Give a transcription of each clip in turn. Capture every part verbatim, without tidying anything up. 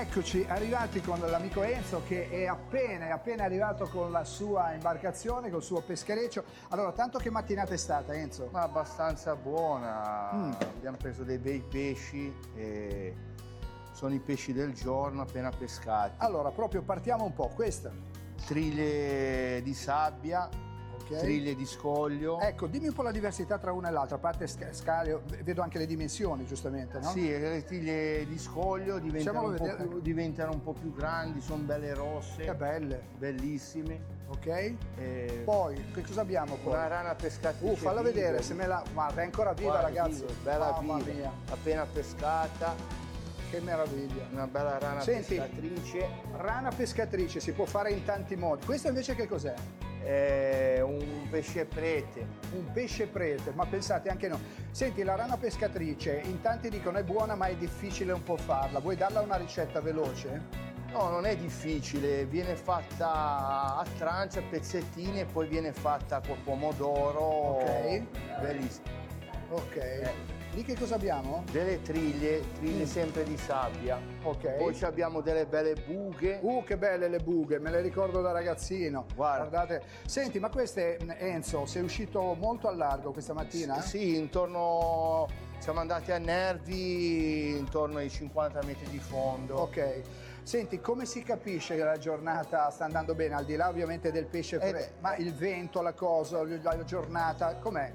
Eccoci arrivati con l'amico Enzo che è appena, è appena arrivato con la sua imbarcazione, col suo peschereccio. Allora, tanto che mattinata è stata, Enzo? Ma abbastanza buona, Mm. abbiamo preso dei bei pesci e sono i pesci del giorno appena pescati. Allora, proprio partiamo un po', questa. Triglie di sabbia, Ok. triglie di scoglio. Ecco, dimmi un po' la diversità tra una e l'altra, a parte sca- scale, vedo anche le dimensioni, giustamente, no? Sì, le triglie di scoglio diventano un, po vedere. più, diventano un po' più grandi, sono belle rosse, Che belle, bellissime. ok? E Poi, che cosa abbiamo poi? una rana pescatrice. Uh, falla viva. vedere, se me la... Guarda, è ancora viva, Guarda, ragazzi. viva, bella Mamma viva, mia, appena pescata, che meraviglia. una bella rana Senti, pescatrice. rana pescatrice si può fare in tanti modi. Questo invece che cos'è? È un pesce prete. Un pesce prete, ma pensate anche no. Senti, la rana pescatrice, in tanti dicono è buona ma è difficile un po' farla. Vuoi darla una ricetta veloce? No, non è difficile, viene fatta a tranche, a pezzettini e poi viene fatta col pomodoro. Ok. Bellissimo. Ok. Eh. Lì che cosa abbiamo? Delle triglie, triglie Mm. sempre di sabbia. Ok. Poi ci abbiamo delle belle buche. Uh, che belle le bughe, me le ricordo da ragazzino. Guarda. Guardate. Senti, ma queste, Enzo, sei uscito molto al largo questa mattina? Sì, intorno, siamo andati a Nervi intorno ai cinquanta metri di fondo. Ok. Senti, come si capisce che la giornata sta andando bene, al di là ovviamente del pesce Eh, fre- ma il vento, la cosa, la giornata, com'è?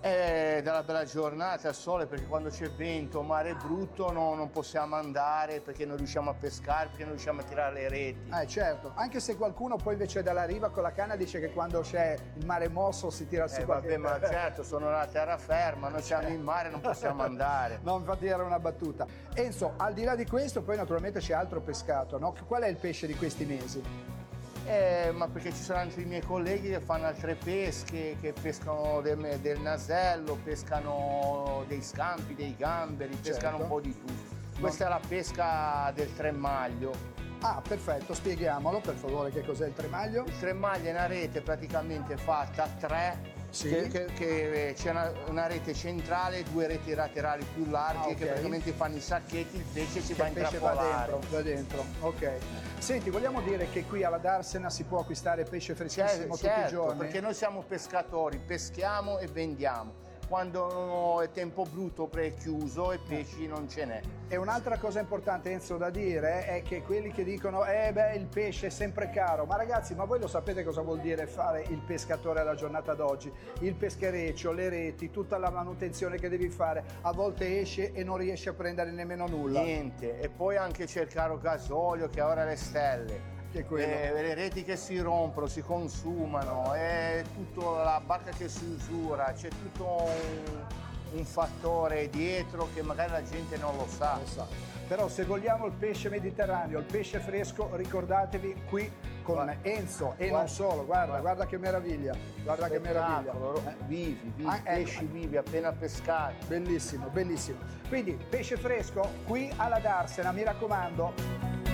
È della bella giornata, al sole, perché quando c'è vento, mare brutto, no, non possiamo andare perché non riusciamo a pescare, perché non riusciamo a tirare le reti. Eh certo, anche se qualcuno poi invece dalla riva con la canna dice che quando c'è il mare mosso si tira su Eh, qualche... vabbè, ma certo, sono la terraferma, noi siamo in mare, non possiamo andare. No, infatti era una battuta. Enzo, al di là di questo poi naturalmente c'è altro pescato, no? Qual è il pesce di questi mesi? Eh, ma perché ci sono anche i miei colleghi che fanno altre pesche, che pescano del, del nasello, pescano dei scampi, dei gamberi, pescano Certo. un po' di tutto. Questa è la pesca del tremaglio. Ah, perfetto, spieghiamolo per favore che cos'è il tremaglio. Il tremaglio è una rete praticamente fatta a tre, Sì. che, che- che c'è una, una rete centrale e due reti laterali più larghe Ah, ok. che praticamente fanno i sacchetti, il pesce si Che va a il pesce va intrappolare. dentro, va dentro, ok. Senti, vogliamo dire che qui alla Darsena si può acquistare pesce freschissimo tutti i Certo, giorni? perché noi siamo pescatori, peschiamo e vendiamo. Quando è tempo brutto è chiuso e pesci non ce n'è. E un'altra cosa importante, Enzo, da dire è che quelli che dicono eh beh il pesce è sempre caro, ma ragazzi, ma voi lo sapete cosa vuol dire fare il pescatore alla giornata d'oggi? Il peschereccio, le reti, tutta la manutenzione che devi fare, a volte esce e non riesci a prendere nemmeno nulla. Niente, e poi anche c'è il caro gasolio che ora le stelle. Che è quello. Eh, le reti che si rompono, si consumano, è tutta la barca che si usura, c'è tutto un, un fattore dietro che magari la gente non lo sa. Lo sa. Però se vogliamo il pesce mediterraneo, il pesce fresco, ricordatevi qui con Guarda. Enzo e Guarda. non solo, guarda, Guarda. guarda che meraviglia, guarda che meraviglia. Spettacolo, Eh, vivi, vivi, Ah, ecco. pesci vivi appena pescati. Bellissimo, bellissimo. Quindi pesce fresco qui alla Darsena, mi raccomando.